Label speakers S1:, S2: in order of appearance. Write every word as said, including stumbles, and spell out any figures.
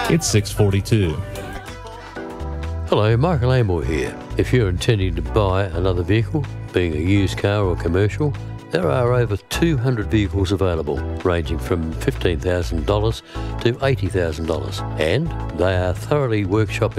S1: It's six forty-two.
S2: Hello, Michael Amor here. If you're intending to buy another vehicle, being a used car or commercial, there are over two hundred vehicles available, ranging from fifteen thousand dollars to eighty thousand dollars, and they are thoroughly workshop